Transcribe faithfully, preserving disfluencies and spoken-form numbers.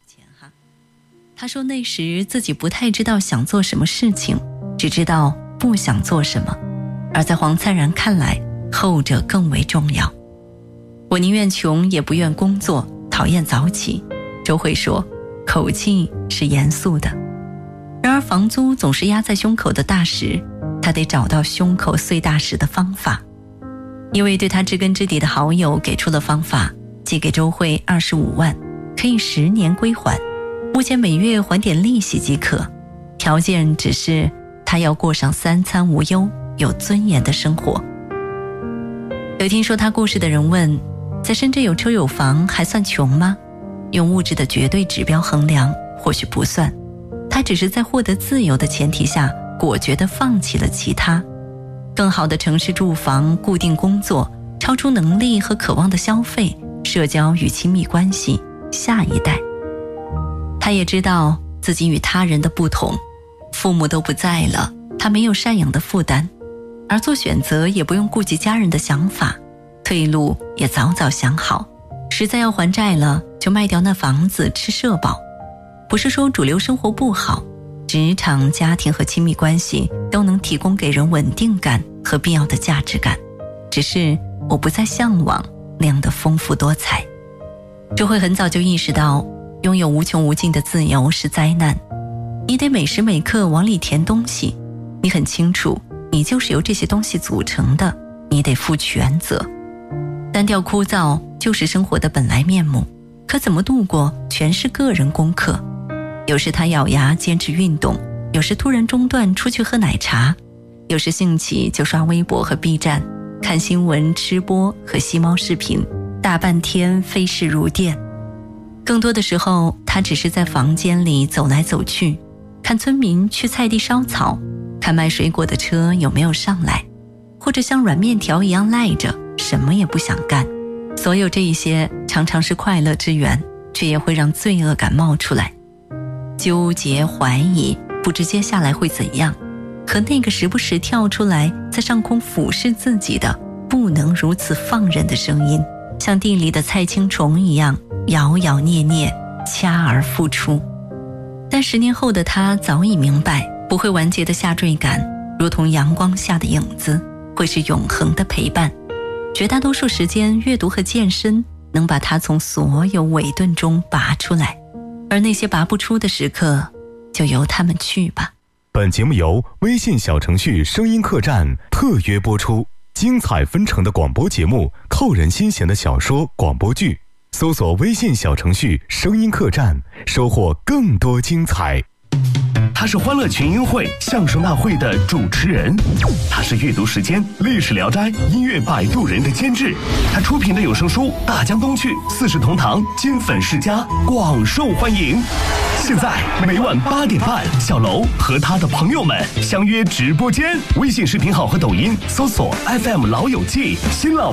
他说那时自己不太知道想做什么事情，只知道不想做什么，而在黄灿然看来，后者更为重要。我宁愿穷也不愿工作，讨厌早起。周慧说，口气是严肃的。然而房租总是压在胸口的大石，他得找到胸口碎大石的方法。一位对他知根知底的好友给出了方法，寄给周慧二十五万，可以十年归还，目前每月还点利息即可，条件只是他要过上三餐无忧、有尊严的生活。有听说他故事的人问，在深圳有车有房还算穷吗？用物质的绝对指标衡量，或许不算，他只是在获得自由的前提下果决地放弃了其他。更好的城市住房、固定工作、超出能力和渴望的消费、社交与亲密关系、下一代。他也知道自己与他人的不同，父母都不在了，他没有赡养的负担，而做选择也不用顾及家人的想法，退路也早早想好，实在要还债了就卖掉那房子吃社保。不是说主流生活不好，职场、家庭和亲密关系都能提供给人稳定感和必要的价值感，只是我不再向往那样的丰富多彩。周慧很早就意识到，拥有无穷无尽的自由是灾难，你得每时每刻往里填东西，你很清楚你就是由这些东西组成的，你得负全责。单调枯燥就是生活的本来面目，可怎么度过全是个人功课。有时他咬牙坚持运动，有时突然中断出去喝奶茶，有时兴起就刷微博和 B 站，看新闻、吃播和吸猫视频，大半天飞逝如电。更多的时候，他只是在房间里走来走去，看村民去菜地烧草，看卖水果的车有没有上来，或者像软面条一样赖着，什么也不想干。所有这一些常常是快乐之源，却也会让罪恶感冒出来。纠结怀疑，不知接下来会怎样，和那个时不时跳出来在上空俯视自己的不能如此放任的声音，像地里的菜青虫一样摇摇捏捏，掐而复出。但十年后的他早已明白，不会完结的下坠感如同阳光下的影子，会是永恒的陪伴。绝大多数时间，阅读和健身能把他从所有伪盾中拔出来，而那些拔不出的时刻，就由他们去吧。 本节目由微信小程序声音客栈特约播出，精彩纷呈的广播节目，扣人心弦的小说广播剧，搜索微信小程序声音客栈，收获更多精彩。 他是欢乐群英会相声大会的主持人，他是阅读时间历史聊斋音乐摆渡人的监制，他出品的有声书《大江东去》四世同堂金粉世家广受欢迎。现在每晚八点半，小楼和他的朋友们相约直播间，微信视频号和抖音搜索 F M 老友记，新浪